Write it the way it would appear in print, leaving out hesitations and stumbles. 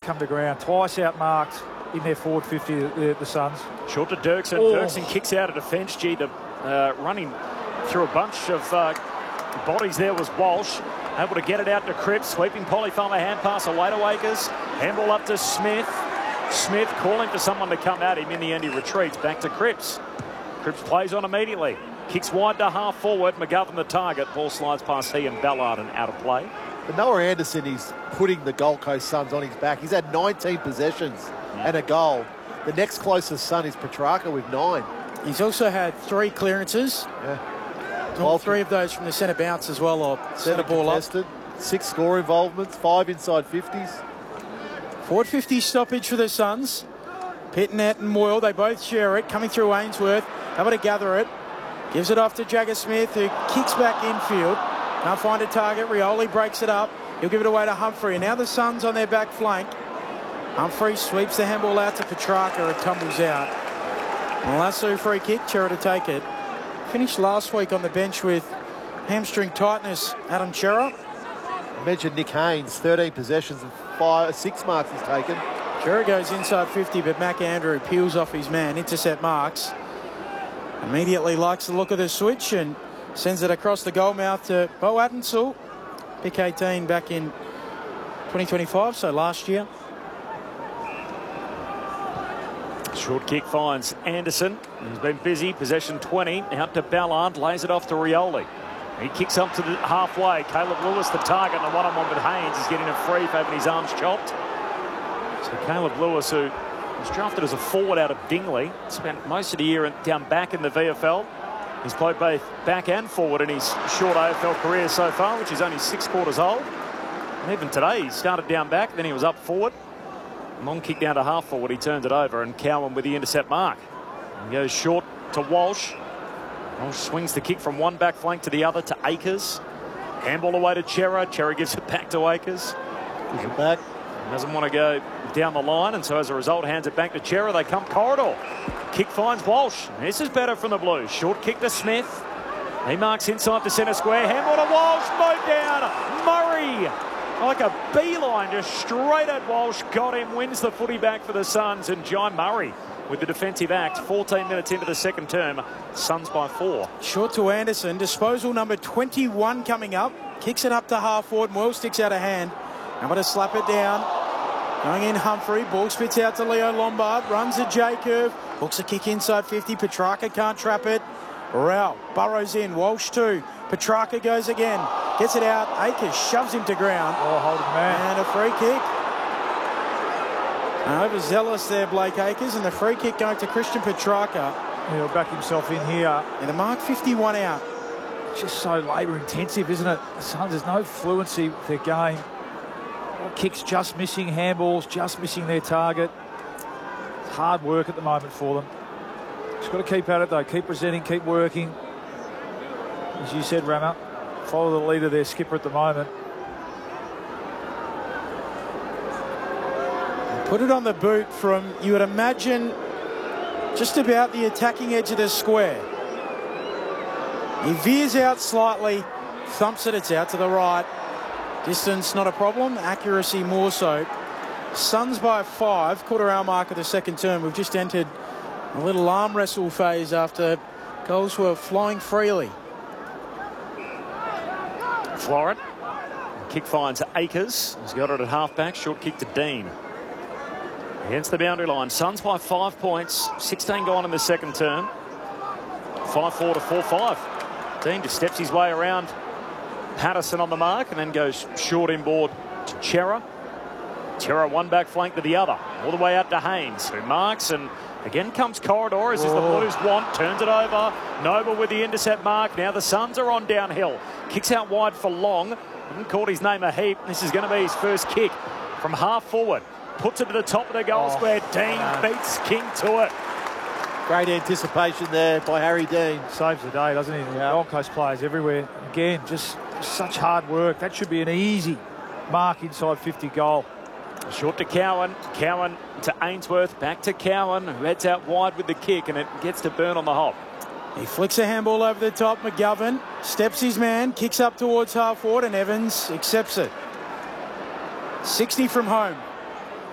come to ground. Twice outmarked in their forward 50, the Suns. Short to Dirksen. Oh. Dirksen kicks out of defence. Gee, the running through a bunch of bodies there was Walsh. Able to get it out to Cripps. Sweeping Polly Farmer hand pass away to Acres. Handball up to Smith. Smith calling for someone to come at him. In the end, he retreats back to Cripps. Cripps plays on immediately. Kicks wide to half forward. McGovern the target. Ball slides past he and Ballard and out of play. But Noah Anderson is putting the Gold Coast Suns on his back. He's had 19 possessions and a goal. The next closest Sun is Petrarca with 9. He's also had 3 clearances. Yeah. All 3 of those from the centre bounce as well, or centre ball contested. Up. 6 score involvements, 5 inside 50s. Forward 50 stoppage for the Suns. Pitnet and Moyle, they both share it. Coming through Ainsworth, able to gather it. Gives it off to Jagger Smith, who kicks back infield. Can't find a target. Rioli breaks it up. He'll give it away to Humphrey. And now the Suns on their back flank. Humphrey sweeps the handball out to Petrarca. It tumbles out. Lasso free kick. Chera to take it. Finished last week on the bench with hamstring tightness. Adam Chera. I mentioned Nick Haynes. 13 possessions and 6 marks he's taken. Chera goes inside 50, but McAndrew peels off his man. Intercept marks. Immediately likes the look of the switch and sends it across the goal mouth to Bo Adensall. Pick 18 back in 2025, so last year. Short kick finds Anderson. He's been busy. Possession 20. Out to Ballard. Lays it off to Rioli. He kicks up to the halfway. Caleb Lewis, the target, and the one-on-one with Haynes is getting a free for having his arms chopped. So Caleb Lewis, who was drafted as a forward out of Dingley, spent most of the year down back in the VFL. He's played both back and forward in his short AFL career so far, which is only 6 quarters old. And even today, he started down back, then he was up forward. Long kick down to half forward, he turns it over, and Cowan with the intercept mark. He goes short to Walsh. Walsh swings the kick from one back flank to the other to Acres. Handball away to Chera. Chera gives it back to Acres. Gives it back. Doesn't want to go down the line, and so as a result hands it back to Chera. They come corridor. Kick finds Walsh. This is better from the Blues. Short kick to Smith. He marks inside the centre square. Handball to Walsh. Mowed down. Murray like a beeline just straight at Walsh. Got him. Wins the footy back for the Suns. And Jai Murray with the defensive act. 14 minutes into the second term. Suns by 4. Short to Anderson. Disposal number 21 coming up. Kicks it up to half forward. Moyle sticks out a hand. I'm going to slap it down. Going in Humphrey. Ball spits out to Leo Lombard. Runs a J-curve. Hooks a kick inside 50. Petrarca can't trap it. Rao burrows in. Walsh too. Petrarca goes again. Gets it out. Acres shoves him to ground. Oh, hold him, man. And a free kick. Overzealous there, Blake Acres. And the free kick going to Christian Petrarca. He'll back himself in here. And the mark 51 out. Just so labour intensive, isn't it? The Suns, there's no fluency with their game. Kicks just missing, handballs just missing their target. It's hard work at the moment for them. Just got to keep at it though, keep presenting, keep working. As you said, Rammer, follow the lead of their skipper at the moment. Put it on the boot from, you would imagine, just about the attacking edge of the square. He veers out slightly, thumps it, it's out to the right. Distance not a problem, accuracy more so. Suns by 5, quarter-hour mark of the second term. We've just entered a little arm wrestle phase after goals were flying freely. Florent. Kick finds Acres. He's got it at half-back. Short kick to Dean. Against the boundary line. Suns by 5 points. 16 gone in the second term. 5-4 to 4-5. Dean just steps his way around Patterson on the mark and then goes short inboard to Chera. Chera one back flank to the other. All the way out to Haynes, who marks, and again comes corridor as is the Blues want. Turns it over. Noble with the intercept mark. Now the Suns are on downhill. Kicks out wide for Long. Haven't called his name a heap. This is going to be his first kick from half forward. Puts it to the top of the goal square. Dean beats King to it. Great anticipation there by Harry Dean. Saves the day, doesn't he? Yeah. Gold Coast players everywhere. Again, just such hard work. That should be an easy mark inside 50 goal. Short to Cowan. Cowan to Ainsworth. Back to Cowan, who heads out wide with the kick, and it gets to Burn on the hop. He flicks a handball over the top. McGovern steps his man, kicks up towards half forward, and Evans accepts it. 60 from home.